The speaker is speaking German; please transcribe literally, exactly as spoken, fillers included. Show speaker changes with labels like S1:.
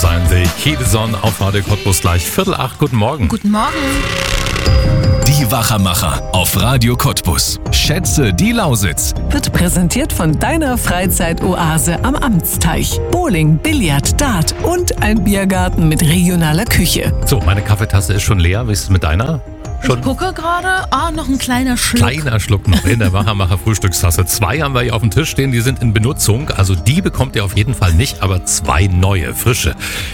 S1: sein. The Heat is on auf Radio Cottbus gleich Viertel acht. Guten Morgen.
S2: Guten Morgen.
S3: Die Wachermacher auf Radio Cottbus. Schätze die Lausitz.
S4: Wird präsentiert von deiner Freizeitoase am Amtsteich. Bowling, Billard, Dart und ein Biergarten mit regionaler Küche.
S1: So, meine Kaffeetasse ist schon leer. Wie ist es mit deiner? Schon
S2: Ich gucke gerade, ah, noch ein kleiner Schluck.
S1: Kleiner Schluck noch in der Wachermacher Frühstückstasse. Zwei haben wir hier auf dem Tisch stehen, die sind in Benutzung. Also die bekommt ihr auf jeden Fall nicht, aber zwei neue, frische.